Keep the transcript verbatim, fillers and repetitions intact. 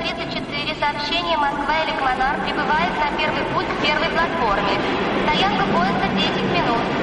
тридцать четыре. Сообщение Москва-Эликмонар прибывает на первый путь к первой платформе. Стоянка поезда десять минут.